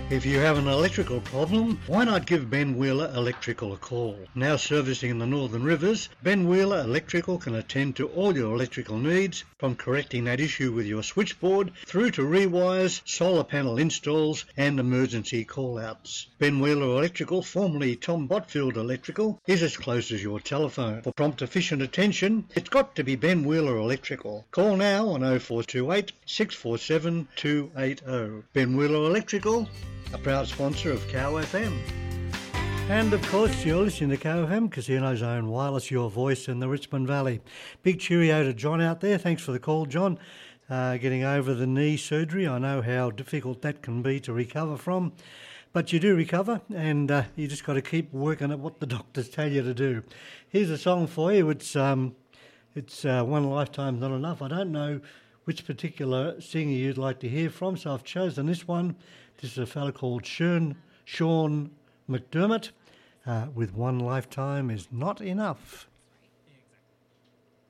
If you have an electrical problem, why not give Ben Wheeler Electrical a call? Now servicing in the Northern Rivers, Ben Wheeler Electrical can attend to all your electrical needs, from correcting that issue with your switchboard through to rewires, solar panel installs and emergency call-outs. Ben Wheeler Electrical, formerly Tom Botfield Electrical, is as close as your telephone. For prompt efficient attention, it's got to be Ben Wheeler Electrical. Call now on 0428 647 280. Ben Wheeler Electrical, a proud sponsor of Cow FM. And of course, you're listening to Cow FM, Casino's own wireless, your voice in the Richmond Valley. Big cheerio to John out there. Thanks for the call, John. Getting over the knee surgery. I know how difficult that can be to recover from. But you do recover, and you just got to keep working at what the doctors tell you to do. Here's a song for you. It's One Lifetime's Not Enough. I don't know which particular singer you'd like to hear from, so I've chosen this one. This is a fella called Sean McDermott with One Lifetime Is Not Enough.